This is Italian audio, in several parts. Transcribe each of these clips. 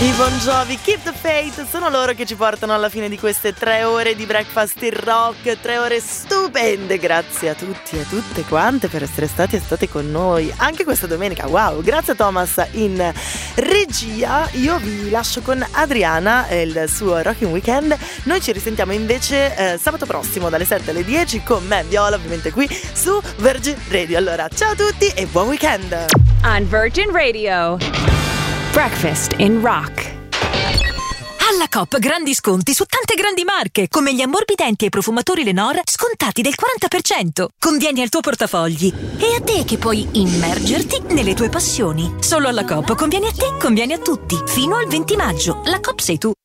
I Bon Jovi, Keep the Faith, sono loro che ci portano alla fine di queste 3 ore di Breakfast in Rock, 3 ore stupende. Grazie a tutti e a tutte quante per essere stati e state con noi anche questa domenica. Wow, grazie a Thomas in regia. Io vi lascio con Adriana e il suo Rocking Weekend. Noi ci risentiamo invece sabato prossimo dalle 7 alle 10 con me, Viola, ovviamente qui su Virgin Radio. Allora, ciao a tutti e buon weekend. On Virgin Radio, Breakfast in Rock. Alla Coop grandi sconti su tante grandi marche, come gli ammorbidenti e profumatori Lenor scontati del 40%. Convieni al tuo portafogli. E a te che puoi immergerti nelle tue passioni. Solo alla Coop conviene a te, conviene a tutti. Fino al 20 maggio. La Coop sei tu.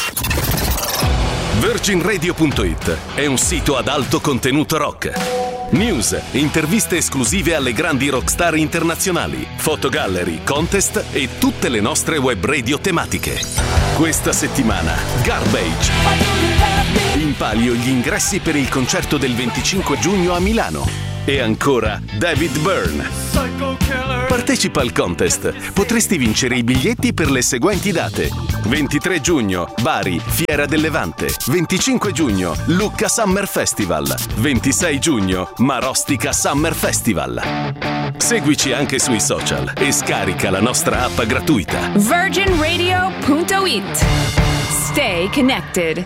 VirginRadio.it è un sito ad alto contenuto rock. News, interviste esclusive alle grandi rockstar internazionali, fotogallery, contest e tutte le nostre web radio tematiche. Questa settimana, Garbage. In palio gli ingressi per il concerto del 25 giugno a Milano. E ancora David Byrne. Partecipa al contest. Potresti vincere i biglietti per le seguenti date: 23 giugno, Bari, Fiera del Levante; 25 giugno, Lucca Summer Festival; 26 giugno, Marostica Summer Festival. Seguici anche sui social e scarica la nostra app gratuita. VirginRadio.it. Stay connected.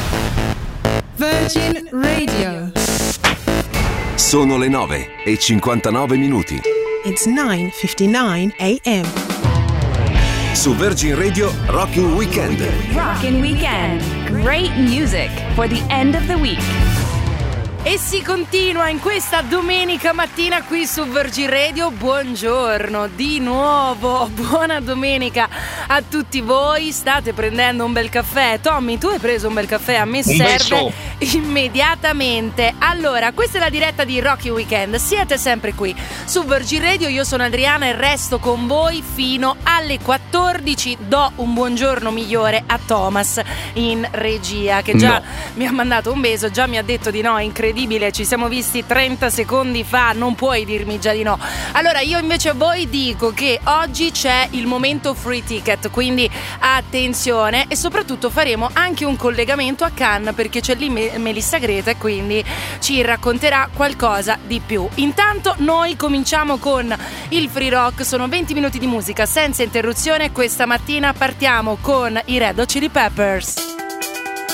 Virgin Radio. Sono le 9:59. It's 9:59 a.m. Su Virgin Radio Rocking Weekend. Rockin' Weekend. Great music for the end of the week. E si continua in questa domenica mattina qui su Virgin Radio. Buongiorno di nuovo, buona domenica a tutti voi. State prendendo un bel caffè. Tommy, tu hai preso un bel caffè? A me serve immediatamente. Allora, questa è la diretta di Rocky Weekend. Siete sempre qui su Virgin Radio. Io sono Adriana e resto con voi fino alle 14. Do un buongiorno migliore a Thomas in regia, che già mi ha mandato un beso, già mi ha detto di no. Incredibile, ci siamo visti 30 secondi fa, non puoi dirmi già di no. Allora io invece a voi dico che oggi c'è il momento free ticket, quindi attenzione, e soprattutto faremo anche un collegamento a Cannes perché c'è lì Melissa Greta e quindi ci racconterà qualcosa di più. Intanto noi cominciamo con il free rock, sono 20 minuti di musica senza interruzione. Questa mattina partiamo con i Red Hot Chili Peppers.